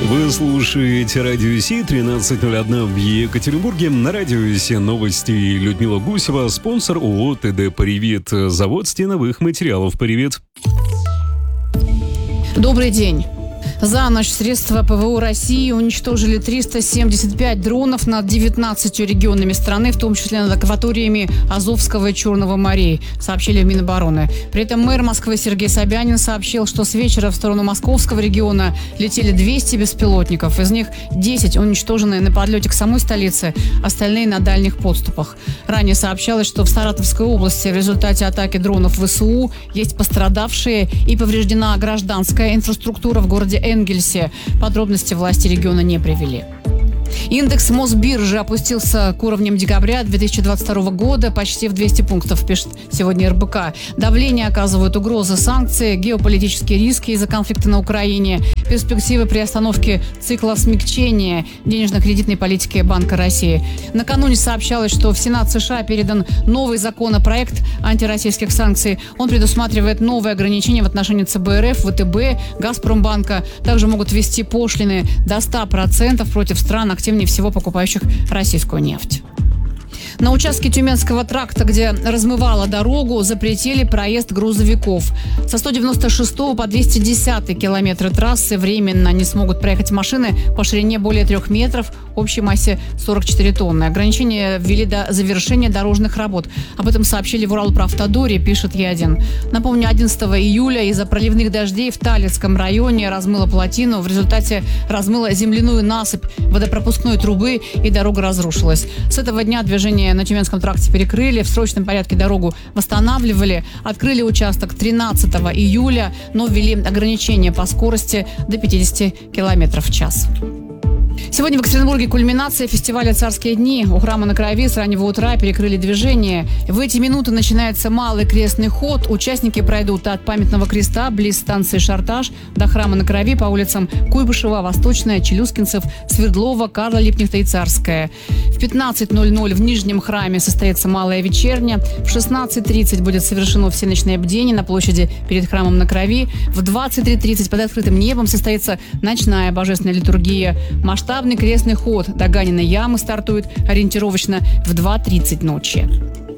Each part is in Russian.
Вы слушаете Радио Си, 13:01 в Екатеринбурге. На Радио Си новости. Людмила Гусева, спонсор ООО «ТД Паривит», завод стеновых материалов «Паривит». Добрый день. За ночь средства ПВО России уничтожили 375 дронов над 19 регионами страны, в том числе над акваториями Азовского и Черного морей, сообщили в Минобороны. При этом мэр Москвы Сергей Собянин сообщил, что с вечера в сторону Московского региона летели 200 беспилотников. Из них 10 уничтожены на подлете к самой столице, остальные на дальних подступах. Ранее сообщалось, что в Саратовской области в результате атаки дронов ВСУ есть пострадавшие и повреждена гражданская инфраструктура в городе Энгельсе. Подробности власти региона не привели. Индекс Мосбиржи опустился к уровням декабря 2022 года почти в 200 пунктов, пишет сегодня РБК. Давление оказывают угрозы санкций, геополитические риски из-за конфликта на Украине, перспективы приостановки цикла смягчения денежно-кредитной политики Банка России. Накануне сообщалось, что в Сенат США передан новый законопроект антироссийских санкций. Он предусматривает новые ограничения в отношении ЦБ РФ, ВТБ, Газпромбанка. Также могут ввести пошлины до 100% против стран, активнее всего покупающих российскую нефть. На участке Тюменского тракта, где размывало дорогу, запретили проезд грузовиков. Со 196 по 210 километры трассы временно не смогут проехать машины по ширине более 3 метров, общей массе 44 тонны. Ограничения ввели до завершения дорожных работ. Об этом сообщили в Уралправавтодоре, пишет Е1. Напомню, 11 июля из-за проливных дождей в Талицком районе размыло плотину. В результате размыло земляную насыпь водопропускной трубы, и дорога разрушилась. С этого дня движение на Тюменском тракте перекрыли, в срочном порядке дорогу восстанавливали, открыли участок 13 июля, но ввели ограничения по скорости до 50 км в час. Сегодня в Екатеринбурге кульминация фестиваля «Царские дни». У храма на Крови с раннего утра перекрыли движение. В эти минуты начинается малый крестный ход. Участники пройдут от памятного креста близ станции Шартаж до храма на Крови по улицам Куйбышева, Восточная, Челюскинцев, Свердлова, Карла Липкнехта и Царская. В 15:00 в Нижнем храме состоится малая вечерня. В 16:30 будет совершено всеночное бдение на площади перед храмом на Крови. В 23:30 под открытым небом состоится ночная божественная литургия. Масштабный крестный ход до Ганиной ямы стартует ориентировочно в 2:30 ночи.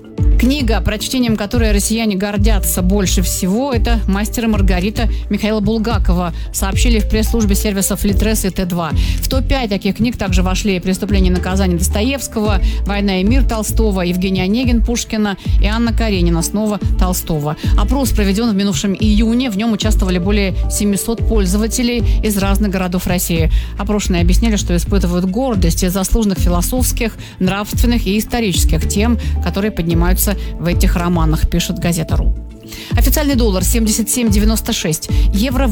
Книга, прочтением которой россияне гордятся больше всего, это «Мастер и Маргарита» Михаила Булгакова, сообщили в пресс-службе сервисов Литрес и Т2. В топ-5 таких книг также вошли «Преступление и наказание» Достоевского, «Война и мир» Толстого, Евгений Онегин Пушкина и Анна Каренина снова Толстого. Опрос проведен в минувшем июне. В нем участвовали более 700 пользователей из разных городов России. Опрошенные объяснили, что испытывают гордость из-за сложных философских, нравственных и исторических тем, которые поднимаются в этих романах, пишет газета.ру. Официальный доллар 77,96, евро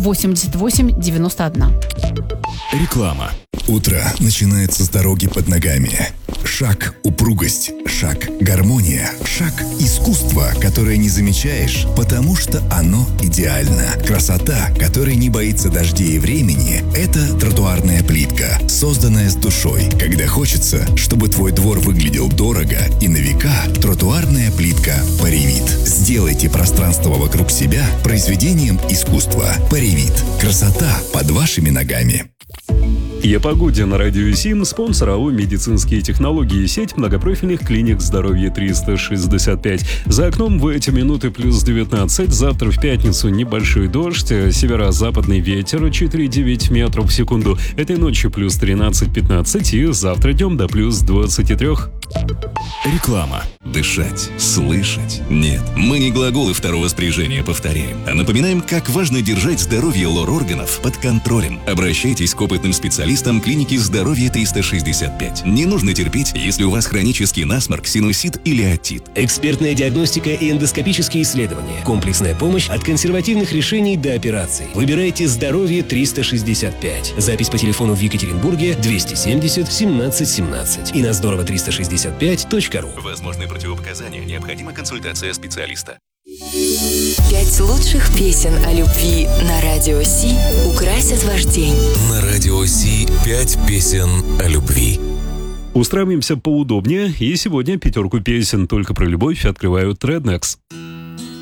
88,91. Реклама. Утро начинается с дороги под ногами. Шаг – упругость, шаг – гармония, шаг – искусство, которое не замечаешь, потому что оно идеально. Красота, которая не боится дождей и времени – это тротуарная плитка, созданная с душой. Когда хочется, чтобы твой двор выглядел дорого и на века, тротуарная плитка Паривит. Сделайте пространство вокруг себя произведением искусства. Паривит. Красота под вашими ногами. И о погоде на Радио Сим, спонсор АО «Медицинские технологии», сеть многопрофильных клиник здоровья 365. За окном в эти минуты плюс 19. Завтра в пятницу небольшой дождь, северо-западный ветер 4,9 метров в секунду. Этой ночью плюс 13-15 и завтра днем до плюс 23. Реклама. Дышать, слышать. Нет, мы не глаголы второго спряжения повторяем, а напоминаем, как важно держать здоровье лор-органов под контролем. Обращайтесь к опытным специалистам клиники здоровья 365. Не нужно терпеть, если у вас хронический насморк, синусит или отит. Экспертная диагностика и эндоскопические исследования. Комплексная помощь от консервативных решений до операций. Выбирайте «Здоровье 365». Запись по телефону в Екатеринбурге 270 17 17 и на здорово365.ру. Возможны противопоказания. Необходима консультация специалиста. 5 лучших песен о любви на Радио Си украсят ваш день. На Радио Си 5 песен о любви. Устраиваемся поудобнее, и сегодня 5 песен только про любовь открывают Rednex.